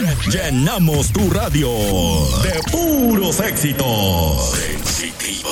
Llenamos tu radio de puros éxitos. Sensitiva.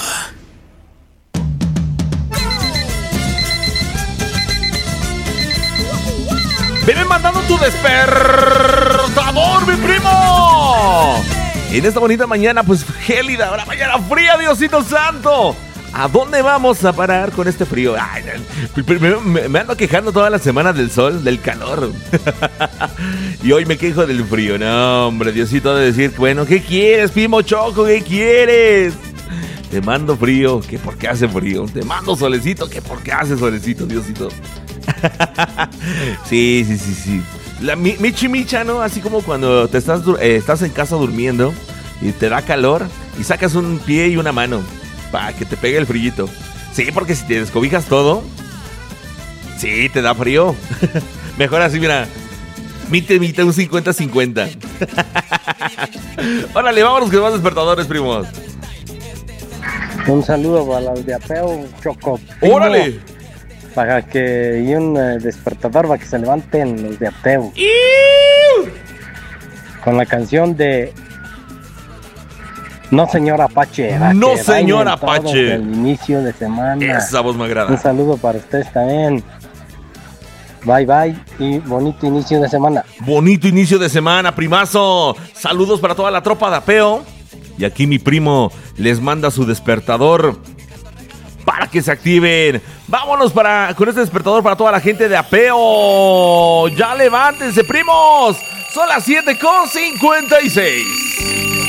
Ven mandando tu despertador, mi primo. En esta bonita mañana, pues gélida, una mañana fría, Diosito Santo. ¿A dónde vamos a parar con este frío? Ay, me ando quejando toda la semana del sol, del calor. Y hoy me quejo del frío. No, hombre, Diosito ha de decir, bueno, ¿qué quieres, primo Choco? ¿Qué quieres? Te mando frío, que porque hace frío. Te mando solecito, que porque hace solecito, Diosito. Sí. La micha, ¿no? Así como cuando te estás en casa durmiendo y te da calor y sacas un pie y una mano para que te pegue el frillito. Sí, porque si te descobijas todo, sí, te da frío. Mejor así, mira, mite, un 50-50. Órale, vámonos con más despertadores, primos. Un saludo para los de Apeo, Choco. ¡Órale! Para que y un despertador para que se levanten los de Apeo. Con la canción de No Señor Apache. No Señor Apache. El inicio de semana. Esa voz me agrada. Un saludo para ustedes también. Bye y bonito inicio de semana. Bonito inicio de semana, primazo. Saludos para toda la tropa de Apeo. Y aquí mi primo les manda su despertador para que se activen. Vámonos con este despertador para toda la gente de Apeo. Ya levántense, primos. Son las 7:56.